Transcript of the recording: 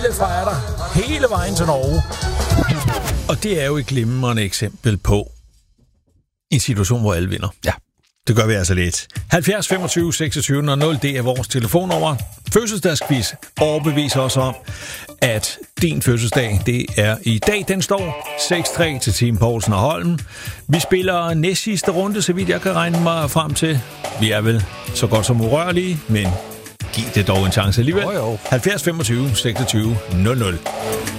fejrer dig hele vejen til Norge. Og det er jo et glimrende eksempel på en situation, hvor alle vinder. Ja. Det gør vi altså lidt. 70 25 26 00, det er vores telefonnummer. Fødselsdagsquiz overbeviser os om, at din fødselsdag, det er i dag. Den står 6-3 til Team Poulsen og Holm. Vi spiller næstsidste runde, så vidt jeg kan regne mig frem til. Vi er vel så godt som urørlige, men giv det dog en chance alligevel. 70 25 26 00.